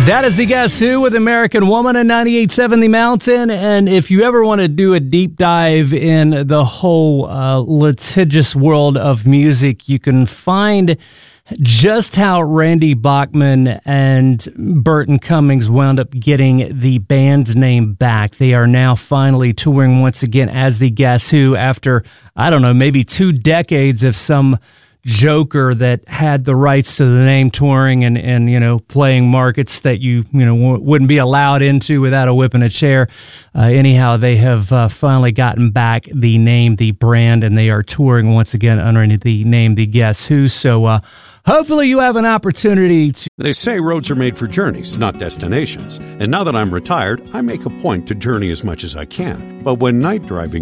That is the Guess Who with American Woman and 98.7 The Mountain. And if you ever want to do a deep dive in the whole litigious world of music, you can find just how Randy Bachman and Burton Cummings wound up getting the band's name back. They are now finally touring once again as the Guess Who after, I don't know, maybe 2 decades of some joker that had the rights to the name touring and you know, playing markets that you wouldn't be allowed into without a whip and a chair. Anyhow, they have finally gotten back the name, the brand, and they are touring once again under the name The Guess Who. So hopefully you have an opportunity to... They say roads are made for journeys, not destinations. And now that I'm retired, I make a point to journey as much as I can. But when night driving